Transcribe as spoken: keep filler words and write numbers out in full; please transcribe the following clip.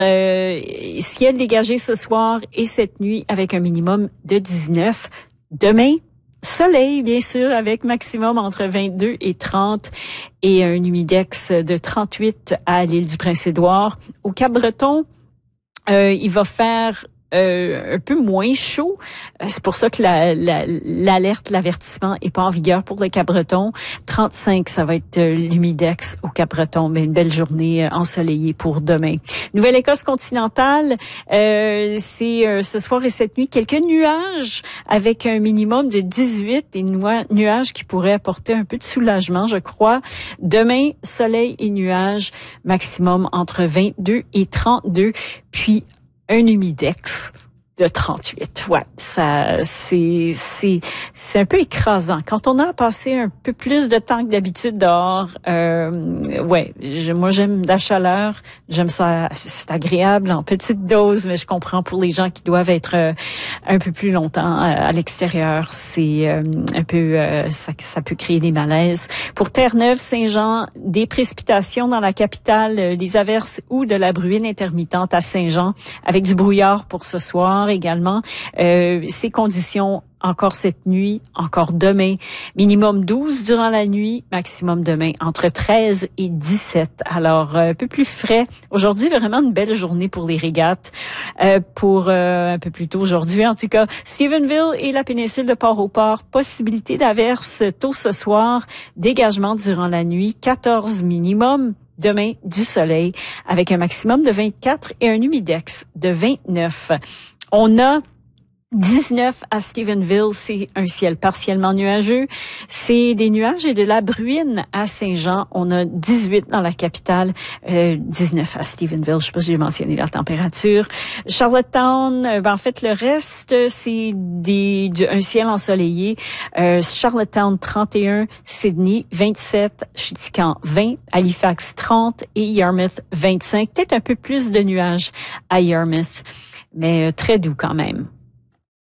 Euh, ciel dégagé ce soir et cette nuit avec un minimum de dix-neuf. Demain, soleil, bien sûr, avec maximum entre vingt-deux et trente et un humidex de trente-huit à l'île du Prince-Édouard. Au Cap-Breton, euh, il va faire Euh, un peu moins chaud. C'est pour ça que la, la, l'alerte, l'avertissement est pas en vigueur pour le Cap-Breton. trente-cinq, ça va être euh, l'humidex au Cap-Breton, mais une belle journée euh, ensoleillée pour demain. Nouvelle-Écosse continentale, euh, c'est euh, ce soir et cette nuit quelques nuages avec un minimum de dix-huit, des nu- nuages qui pourraient apporter un peu de soulagement, je crois. Demain, soleil et nuages, maximum entre vingt-deux et trente-deux, puis un humidex de trente-huit. Ouais, ça, c'est, c'est, c'est un peu écrasant. Quand on a passé un peu plus de temps que d'habitude dehors, euh, ouais, je, moi j'aime la chaleur, j'aime ça, c'est agréable en petite dose, mais je comprends pour les gens qui doivent être euh, un peu plus longtemps à, à l'extérieur, c'est euh, un peu, euh, ça, ça peut créer des malaises. Pour Terre-Neuve, Saint-Jean, des précipitations dans la capitale, euh, les averses ou de la bruine intermittente à Saint-Jean, avec du brouillard pour ce soir également. Euh, ces conditions encore cette nuit, encore demain. Minimum douze durant la nuit, maximum demain entre treize et dix-sept. Alors, un peu plus frais. Aujourd'hui, vraiment une belle journée pour les régates. Euh, pour euh, un peu plus tôt aujourd'hui, en tout cas, Stephenville et la péninsule de Port-au-Port, possibilité d'averse tôt ce soir, dégagement durant la nuit, quatorze minimum. Demain, du soleil avec un maximum de vingt-quatre et un humidex de vingt-neuf. On a dix-neuf à Stephenville, c'est un ciel partiellement nuageux. C'est des nuages et de la bruine à Saint-Jean. On a dix-huit dans la capitale, euh, dix-neuf à Stephenville. Je sais pas si j'ai mentionné la température. Charlottetown, euh, ben en fait, le reste, c'est des, du, un ciel ensoleillé. Euh, Charlottetown, trente et un. Sydney, vingt-sept. Chittagong, vingt. Halifax, trente. Et Yarmouth, vingt-cinq. Peut-être un peu plus de nuages à Yarmouth, mais euh, très doux quand même.